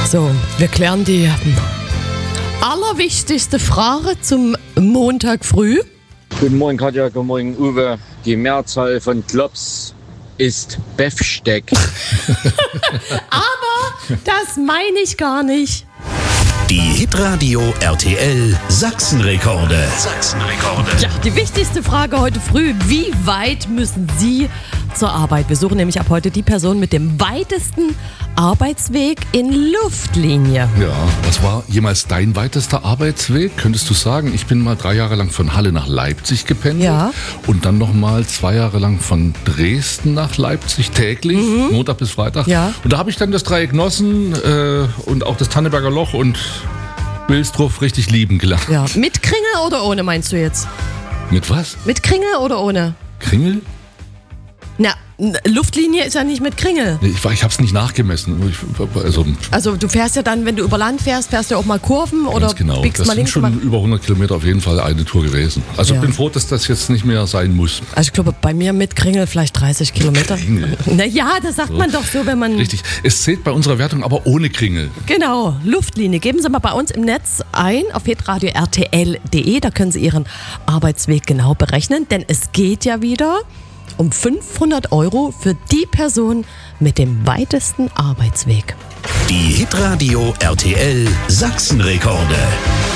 So, wir klären die allerwichtigste Frage zum Montag früh. Guten Morgen Katja, guten Morgen Uwe. Die Mehrzahl von Klops ist Befsteck. Aber das meine ich gar nicht. Die Hitradio RTL Sachsenrekorde. Ja, die wichtigste Frage heute früh. Wie weit müssen Sie zur Arbeit? Wir suchen nämlich ab heute die Person mit dem weitesten Arbeitsweg in Luftlinie. Ja, was war jemals dein weitester Arbeitsweg? Könntest du sagen, ich bin mal 3 Jahre lang von Halle nach Leipzig gependelt. Ja. Und dann nochmal 2 Jahre lang von Dresden nach Leipzig täglich, Montag bis Freitag. Ja. Und da habe ich dann das Dreieck Nossen und auch das Tanneberger Loch und Wilsdruff richtig lieben gelernt. Ja. Mit Kringel oder ohne, meinst du jetzt? Mit was? Mit Kringel oder ohne? Kringel? Na, Luftlinie ist ja nicht mit Kringel. Nee, ich habe es nicht nachgemessen. Also du fährst ja dann, wenn du über Land fährst du auch mal Kurven oder Ganz genau. biegst Das mal sind links. schon über 100 Kilometer auf jeden Fall eine Tour gewesen. Also Ja. ich bin froh, dass das jetzt nicht mehr sein muss. Also ich glaube, bei mir mit Kringel vielleicht 30 Kilometer. Kringel. Naja, das sagt man doch so, wenn man... Richtig. Es zählt bei unserer Wertung aber ohne Kringel. Genau, Luftlinie. Geben Sie mal bei uns im Netz ein, auf hitradio rtl.de. Da können Sie Ihren Arbeitsweg genau berechnen, denn es geht ja wieder um 500 € für die Person mit dem weitesten Arbeitsweg. Die Hitradio RTL Sachsenrekorde.